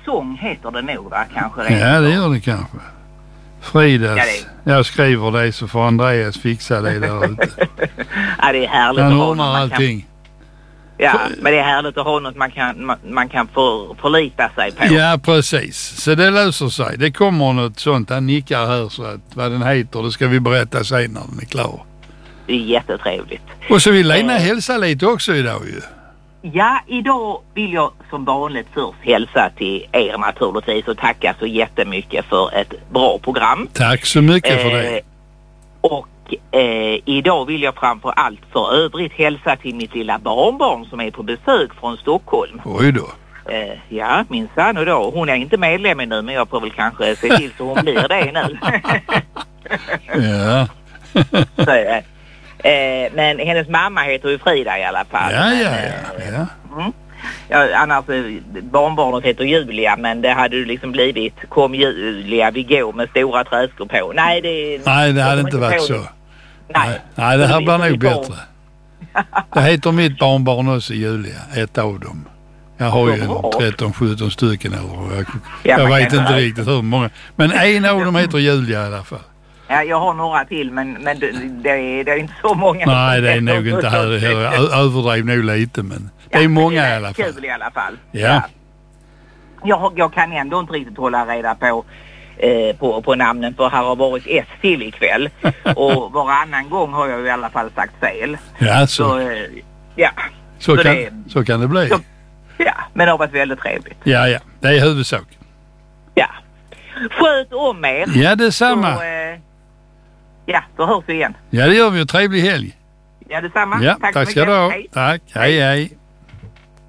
sång heter det nog, va? Kanske redan. Ja, det gör det kanske. Fridas. Ja, Jag skriver det så får Andreas fixa det där ute. Ja, det är härligt Han att ha ordnar något allting. Ja, men det är härligt att ha något man kan förlita sig på. Ja, precis. Så det löser sig. Det kommer något sånt. Han nickar här så att vad den heter, det ska vi berätta sen när den är klar. Det är jättetrevligt. Och så vill Lena hälsa lite också idag ju. Ja, idag vill jag som vanligt först hälsa till er naturligtvis och tacka så jättemycket för ett bra program. Tack så mycket för det. Och idag vill jag framför allt för övrigt hälsa till mitt lilla barnbarn som är på besök från Stockholm. Oj då. Ja, min son och då. Hon är inte medlem nu, men jag får väl kanske se till så hon blir det nu. Ja. Så, men hennes mamma heter ju Frida i alla fall. Ja. Ja, annars barnbarnet heter Julia, men det hade ju liksom blivit kom Julia vi går med stora träskor på. Nej, det hade inte varit så. Nej, det här blir nog bättre. Det heter mitt barnbarn också, Julia, ett av dem. Jag har ju 13-17 stycken eller jag vet inte riktigt hur många. Men en av dem heter Julia i alla fall. Ja, jag har några till, men det är inte så många. Nej, det är nog inte här. Jag överdrev nog lite, men det är många i alla fall. Kul i alla fall. Ja. Jag kan ändå inte riktigt hålla reda på namnen, för här har varit ett till ikväll. Och varannan gång har jag i alla fall sagt fel. Ja, så kan det bli. Ja, men det har varit väldigt trevligt. Ja, det är huvudsak. Ja. Sköt om er. Ja, detsamma. Då hörs vi igen. Ja, det gör vi. Trevlig helg. Ja, detsamma. Ja, tack ska du ha. Tack. Hej.